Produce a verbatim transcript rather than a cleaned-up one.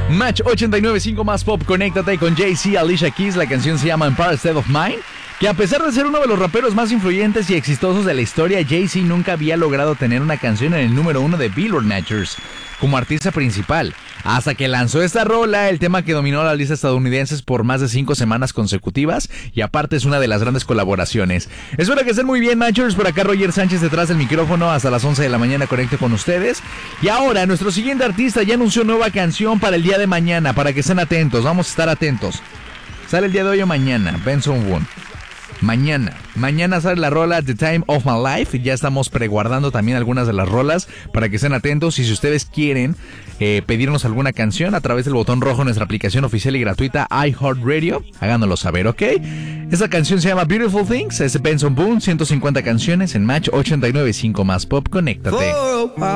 Match ochenta y nueve punto cinco más pop, conéctate con Jay-Z, Alicia Keys. La canción se llama Empire State of Mind, que a pesar de ser uno de los raperos más influyentes y exitosos de la historia, Jay-Z nunca había logrado tener una canción en el número uno de Billboard Matchers como artista principal, hasta que lanzó esta rola, el tema que dominó la lista estadounidenses por más de cinco semanas consecutivas, y aparte es una de las grandes colaboraciones. Espero que estén muy bien, Matchers. Por acá Roger Sánchez detrás del micrófono, hasta las once de la mañana conecto con ustedes. Y ahora, nuestro siguiente artista ya anunció nueva canción para el día de mañana, para que estén atentos, vamos a estar atentos. Sale el día de hoy o mañana, Benson Boone. Mañana, mañana sale la rola The Time of My Life. Ya estamos preguardando también algunas de las rolas para que estén atentos. Y si ustedes quieren eh, pedirnos alguna canción a través del botón rojo en nuestra aplicación oficial y gratuita iHeartRadio, háganoslo saber, ¿ok? Esta canción se llama Beautiful Things, es Benson Boone, ciento cincuenta canciones en Match ochenta y nueve punto cinco más pop, conéctate.